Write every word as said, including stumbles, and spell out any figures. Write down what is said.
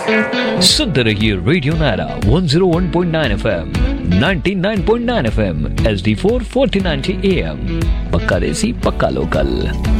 सुनते रहिए radio Naira one zero one point nine FM, ninety nine point nine FM, HD four forty ninety am. पक्का देसी पक्का local.